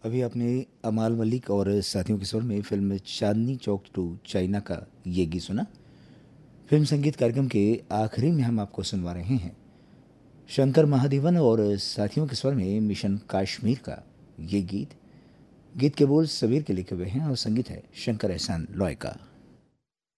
अभी आपने अमाल मलिक और साथियों के स्वर में film Chandni Chowk two China का ये गीत सुना। फिल्म संगीत कार्यक्रम के आखिरी में हम आपको सुनवा रहे हैं शंकर महादेवन और साथियों के स्वर में मिशन कश्मीर का ये गीत। गीत के बोल सबीर के लिखे हुए हैं और संगीत है शंकर एहसान लॉय का।